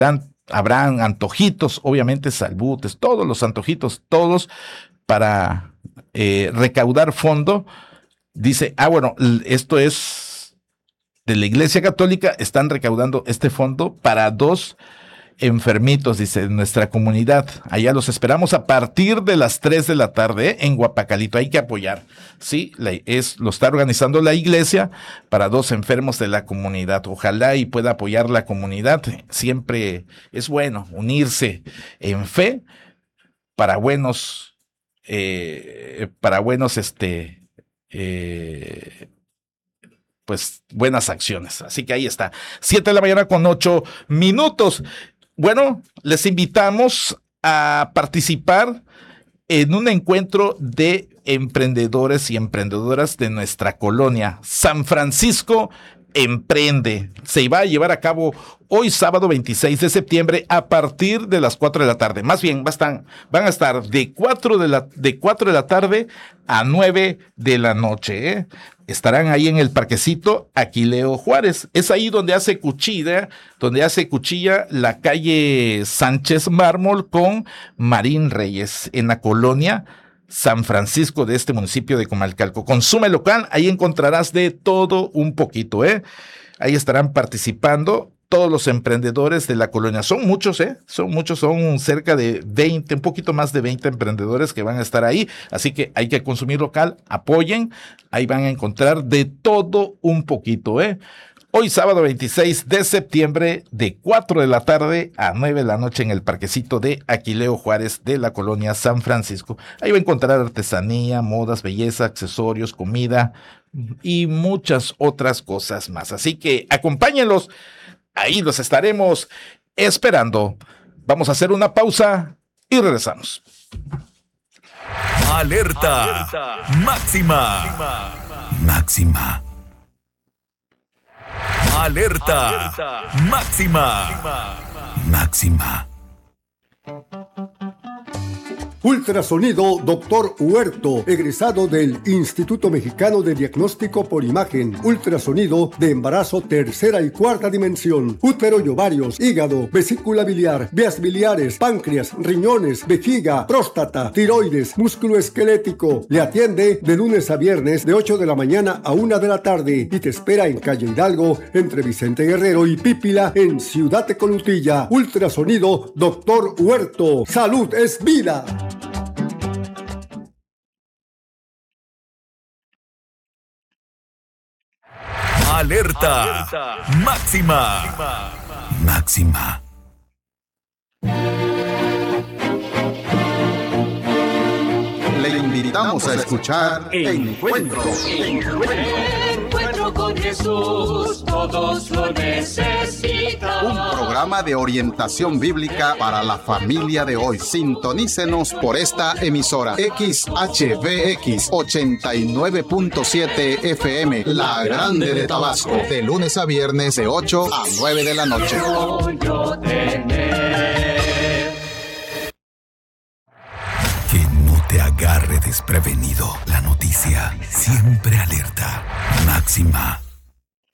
Habrán antojitos, obviamente salbutes, todos los antojitos, todos para recaudar fondo. Dice, bueno, esto es de la Iglesia Católica, están recaudando este fondo para 2 enfermitos, dice, en nuestra comunidad. Allá los esperamos a partir de las 3 de la tarde en Guapacalito. Hay que apoyar, sí, lo está organizando la iglesia para 2 enfermos de la comunidad. Ojalá y pueda apoyar la comunidad. Siempre es bueno unirse en fe para buenos, pues buenas acciones. Así que ahí está. 7 de la mañana con 8 minutos. Bueno, les invitamos a participar en un encuentro de emprendedores y emprendedoras de nuestra colonia. San Francisco Emprende. Se va a llevar a cabo hoy sábado 26 de septiembre a partir de las 4 de la tarde. Más bien, van a estar de 4 de la tarde a 9 de la noche. Estarán ahí en el parquecito Aquileo Juárez. Es ahí donde hace cuchilla la calle Sánchez Mármol con Marín Reyes, en la colonia San Francisco de este municipio de Comalcalco. Consume local, ahí encontrarás de todo un poquito, Ahí estarán participando todos los emprendedores de la colonia. Son muchos, son cerca de 20, un poquito más de 20 emprendedores que van a estar ahí. Así que hay que consumir local, apoyen, ahí van a encontrar de todo un poquito, Hoy sábado 26 de septiembre de 4 de la tarde a 9 de la noche en el parquecito de Aquileo Juárez de la colonia San Francisco. Ahí va a encontrar artesanía, modas, belleza, accesorios, comida y muchas otras cosas más. Así que acompáñenlos, ahí los estaremos esperando. Vamos a hacer una pausa y regresamos. Alerta máxima. Máxima. Alerta máxima. Máxima. Ultrasonido Dr. Huerto, egresado del Instituto Mexicano de Diagnóstico por Imagen. Ultrasonido de embarazo 3ª y 4ª dimensión. Útero y ovarios, hígado, vesícula biliar, vías biliares, páncreas, riñones, vejiga, próstata, tiroides, músculo esquelético. Le atiende de lunes a viernes de 8 de la mañana a 1 de la tarde y te espera en calle Hidalgo entre Vicente Guerrero y Pípila en Ciudad Tecolutilla. Ultrasonido Dr. Huerto. Salud es vida. Alerta máxima. Máxima. Le invitamos a escuchar Encuentro con Jesús, todos lo necesitan. Un programa de orientación bíblica para la familia de hoy. Sintonícenos por esta emisora XHVX 89.7 FM, La Grande de Tabasco, de lunes a viernes de 8 a 9 de la noche. Que no te agarre desprevenido. La noticia siempre alerta. Máxima.